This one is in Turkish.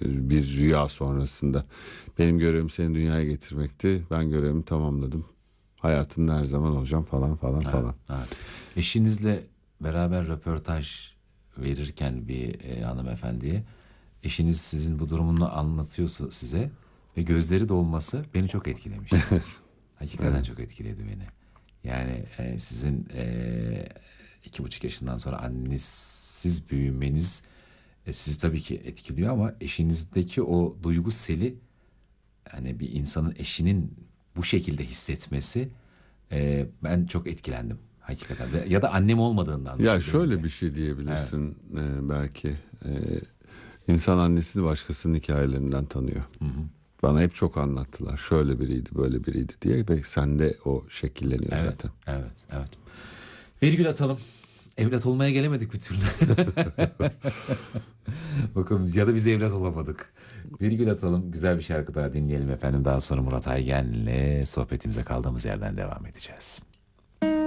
bir rüya sonrasında. Benim görevim seni dünyaya getirmekti. Ben görevimi tamamladım. Hayatında her zaman olacağım falan falan Evet, falan. evet. Eşinizle beraber röportaj verirken bir hanımefendiye, eşiniz sizin bu durumunu anlatıyorsa size ve gözleri dolması beni çok etkilemişti. Hakikaten Evet. çok etkiledi beni. Yani sizin 2,5 yaşından sonra annesiz büyümeniz sizi tabii ki etkiliyor ama eşinizdeki o duygu seli, yani bir insanın eşinin bu şekilde hissetmesi, ben çok etkilendim hakikaten. Ya da annem olmadığından Ya dolayı benim şöyle de. bir şey Evet. diyebilirsin belki. İnsan annesini başkasının hikayelerinden tanıyor. Hı hı. Bana hep çok anlattılar. Şöyle biriydi, böyle biriydi diye ve sende o şekilleniyor Evet, zaten. evet, evet. Virgül atalım. Evlat olmaya gelemedik bir türlü. Bakalım, ya da biz evlat olamadık. Virgül atalım. Güzel bir şarkı daha dinleyelim efendim. Daha sonra Murat Aygen'le sohbetimize kaldığımız yerden devam edeceğiz.